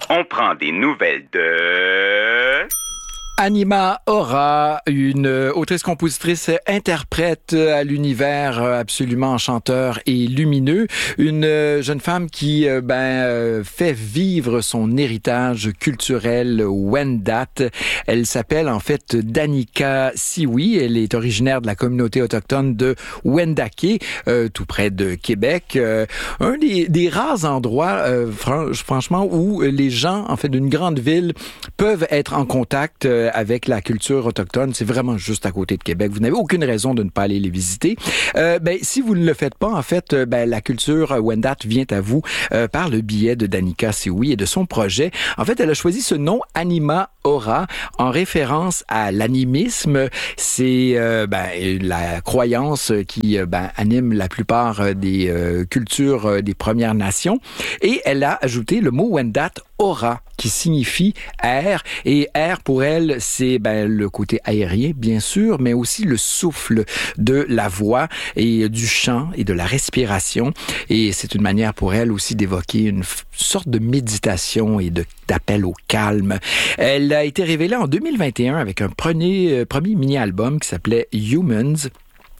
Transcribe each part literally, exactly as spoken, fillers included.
On prend des nouvelles de... Anima Aura, une autrice-compositrice interprète à l'univers absolument enchanteur et lumineux. Une jeune femme qui ben fait vivre son héritage culturel Wendat. Elle s'appelle en fait Danica Sioui. Elle est originaire de la communauté autochtone de Wendake, euh, tout près de Québec. Euh, un des, des rares endroits, euh, fran- franchement, où les gens en fait d'une grande ville peuvent être en contact euh, avec la culture autochtone. C'est vraiment juste à côté de Québec. Vous n'avez aucune raison de ne pas aller les visiter. Euh, ben, si vous ne le faites pas, en fait, euh, ben, la culture Wendat vient à vous euh, par le biais de Danica Sioui et de son projet. En fait, elle a choisi ce nom Anima Aura en référence à l'animisme. C'est euh, ben, la croyance qui euh, ben, anime la plupart des euh, cultures euh, des Premières Nations. Et elle a ajouté le mot Wendat Aura, qui signifie air. Et air, pour elle, c'est ben, le côté aérien, bien sûr, mais aussi le souffle de la voix et du chant et de la respiration. Et c'est une manière pour elle aussi d'évoquer une f- sorte de méditation et de, d'appel au calme. Elle a été révélée en deux mille vingt et un avec un premier, euh, premier mini-album qui s'appelait Humans.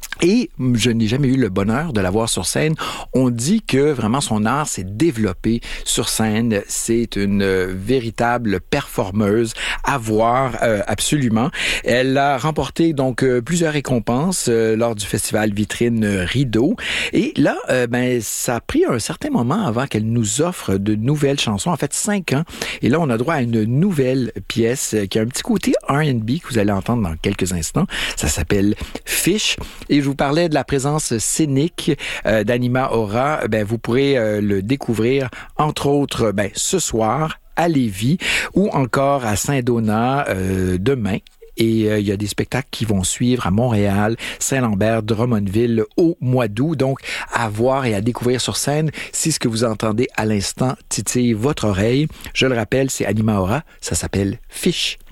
Et je n'ai jamais eu le bonheur de la voir sur scène. On dit que vraiment son art s'est développé sur scène. C'est une euh, véritable performeuse à voir euh, absolument. Elle a remporté donc euh, plusieurs récompenses euh, lors du festival Vitrine Rideau. Et là, euh, ben ça a pris un certain moment avant qu'elle nous offre de nouvelles chansons. En fait, cinq ans. Et là, on a droit à une nouvelle pièce euh, qui a un petit côté R and B que vous allez entendre dans quelques instants. Ça s'appelle Fish. Et je vous parlais de la présence scénique euh, d'Anima Aura. Ben, vous pourrez euh, le découvrir, entre autres, ben, ce soir à Lévis ou encore à Saint-Donat euh, demain. Et euh, il y a des spectacles qui vont suivre à Montréal, Saint-Lambert, Drummondville au mois d'août. Donc, à voir et à découvrir sur scène si ce que vous entendez à l'instant titille votre oreille. Je le rappelle, c'est Anima Aura. Ça s'appelle Fish.